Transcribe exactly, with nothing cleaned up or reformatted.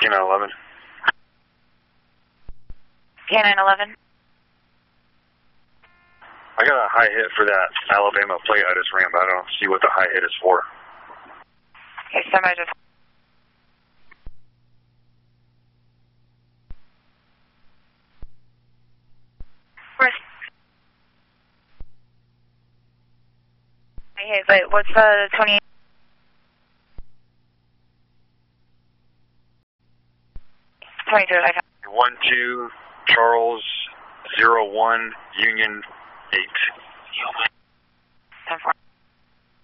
nine eleven. K nine eleven. I got a high hit for that Alabama plate I just ran, but I don't see what the high hit is for. Okay, somebody just... Where's... Hey, wait, what's the twenty-eight? twenty-two, I got. one two Charles zero one Union eight.